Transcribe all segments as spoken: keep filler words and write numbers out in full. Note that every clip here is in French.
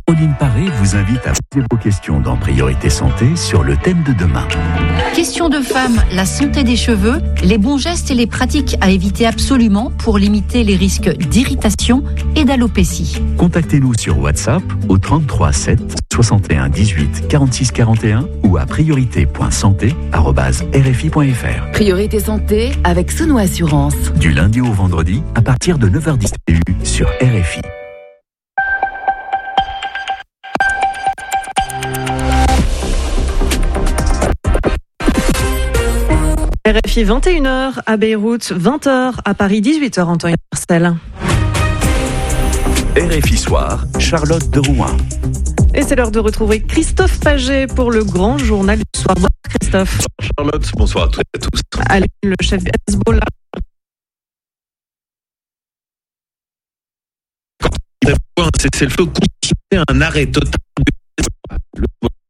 Pauline Paré vous invite à poser vos questions dans Priorité Santé sur le thème de demain. Question de femme, la santé des cheveux, les bons gestes et les pratiques à éviter absolument pour limiter les risques d'irritation et d'alopécie. Contactez-nous sur WhatsApp au trente-trois sept soixante et un dix-huit quarante-six quarante et un ou à priorité point santé arobase r f i point f r. Priorité Santé avec Sono Assurance. Du lundi au vendredi à partir de neuf heures dix sur R F I. R F I vingt et une heures à Beyrouth, vingt heures à Paris, dix-huit heures en temps universel. R F I Soir, Charlotte de Rouen. Et c'est l'heure de retrouver Christophe Paget pour le grand journal du soir. Bonsoir Christophe. Bonsoir Charlotte, bonsoir à toutes et à tous. Allez, le chef du Hezbollah. Un cessez-le-feu conditionné à un arrêt total du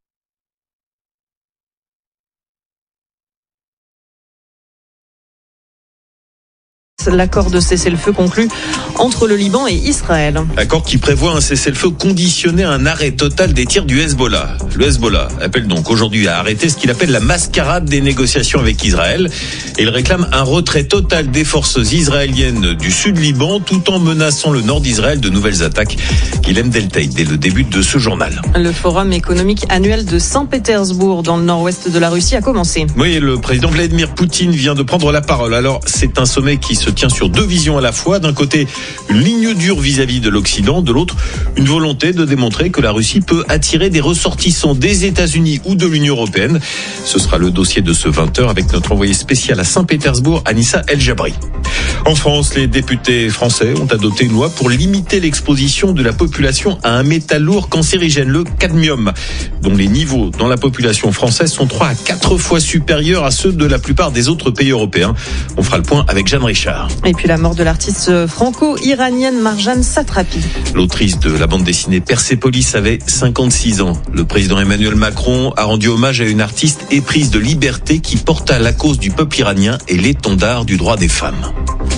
L'accord de cessez-le-feu conclu entre le Liban et Israël. Accord qui prévoit un cessez-le-feu conditionné à un arrêt total des tirs du Hezbollah. Le Hezbollah appelle donc aujourd'hui à arrêter ce qu'il appelle la mascarade des négociations avec Israël. Et il réclame un retrait total des forces israéliennes du sud Liban tout en menaçant le nord d'Israël de nouvelles attaques. Guilhem Deltaï dès le début de ce journal. Le forum économique annuel de Saint-Pétersbourg dans le nord-ouest de la Russie a commencé. Oui, le président Vladimir Poutine vient de prendre la parole. Alors, c'est un sommet qui se tient sur deux visions à la fois. D'un côté, une ligne dure vis-à-vis de l'Occident. De l'autre, une volonté de démontrer que la Russie peut attirer des ressortissants des États-Unis ou de l'Union européenne. Ce sera le dossier de ce vingt heures avec notre envoyé spécial à Saint-Pétersbourg, Anissa El Jabri. En France, les députés français ont adopté une loi pour limiter l'exposition de la population à un métal lourd cancérigène, le cadmium, dont les niveaux dans la population française sont trois à quatre fois supérieurs à ceux de la plupart des autres pays européens. On fera le point avec Jeanne Richard. Et puis la mort de l'artiste franco-iranienne Marjane Satrapi. L'autrice de la bande dessinée Persépolis avait cinquante-six ans. Le président Emmanuel Macron a rendu hommage à une artiste éprise de liberté qui porta la cause du peuple iranien et l'étendard du droit des femmes.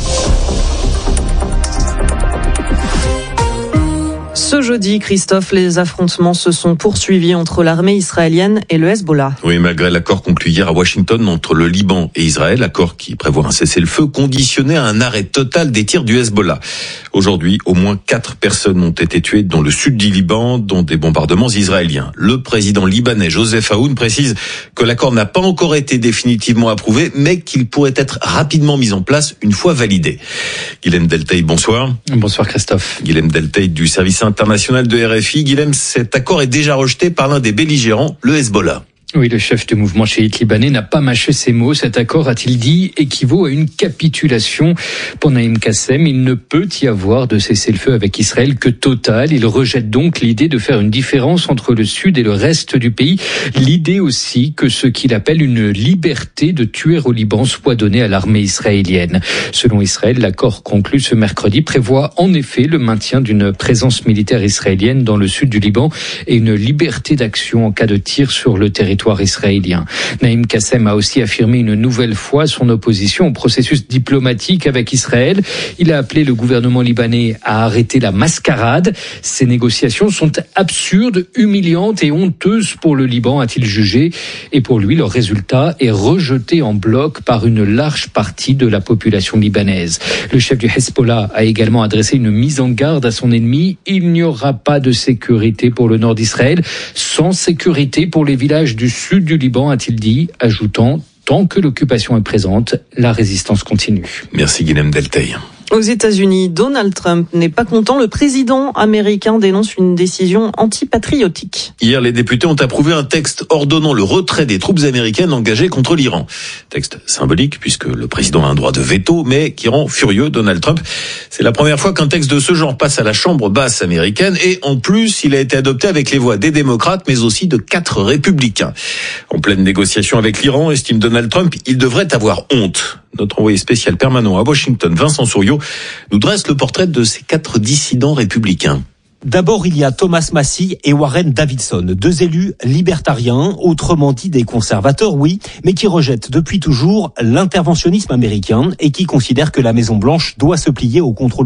Ce jeudi, Christophe, les affrontements se sont poursuivis entre l'armée israélienne et le Hezbollah. Oui, malgré l'accord conclu hier à Washington entre le Liban et Israël, accord qui prévoit un cessez-le-feu conditionné à un arrêt total des tirs du Hezbollah. Aujourd'hui, au moins quatre personnes ont été tuées dans le sud du Liban, dans des bombardements israéliens. Le président libanais Joseph Aoun précise que l'accord n'a pas encore été définitivement approuvé, mais qu'il pourrait être rapidement mis en place une fois validé. Guilhem Deltaï, bonsoir. Bonsoir Christophe. Guilhem Deltaï du service international de R F I. Guilhem, cet accord est déjà rejeté par l'un des belligérants, le Hezbollah. Oui, le chef du mouvement chiite libanais n'a pas mâché ses mots. Cet accord, a-t-il dit, équivaut à une capitulation. Pour Naïm Kassem, il ne peut y avoir de cessez-le-feu avec Israël que total. Il rejette donc l'idée de faire une différence entre le sud et le reste du pays. L'idée aussi que ce qu'il appelle une liberté de tuer au Liban soit donnée à l'armée israélienne. Selon Israël, l'accord conclu ce mercredi prévoit en effet le maintien d'une présence militaire israélienne dans le sud du Liban et une liberté d'action en cas de tir sur le territoire israélien. Naïm Kassem a aussi affirmé une nouvelle fois son opposition au processus diplomatique avec Israël. Il a appelé le gouvernement libanais à arrêter la mascarade. Ces négociations sont absurdes, humiliantes et honteuses pour le Liban, a-t-il jugé. Et pour lui, le résultat est rejeté en bloc par une large partie de la population libanaise. Le chef du Hezbollah a également adressé une mise en garde à son ennemi. Il n'y aura pas de sécurité pour le nord d'Israël, sans sécurité pour les villages du sud du Liban, a-t-il dit, ajoutant « Tant que l'occupation est présente, la résistance continue ». Merci Guilhem Deltaï. Aux États-Unis, Donald Trump n'est pas content. Le président américain dénonce une décision antipatriotique. Hier, les députés ont approuvé un texte ordonnant le retrait des troupes américaines engagées contre l'Iran. Texte symbolique puisque le président a un droit de veto, mais qui rend furieux Donald Trump. C'est la première fois qu'un texte de ce genre passe à la Chambre basse américaine et en plus, il a été adopté avec les voix des démocrates, mais aussi de quatre républicains. En pleine négociation avec l'Iran, estime Donald Trump, il devrait avoir honte. Notre envoyé spécial permanent à Washington, Vincent Souriau, nous dresse le portrait de ces quatre dissidents républicains. D'abord, il y a Thomas Massie et Warren Davidson, deux élus libertariens, autrement dit des conservateurs, oui, mais qui rejettent depuis toujours l'interventionnisme américain et qui considèrent que la Maison-Blanche doit se plier au contrôle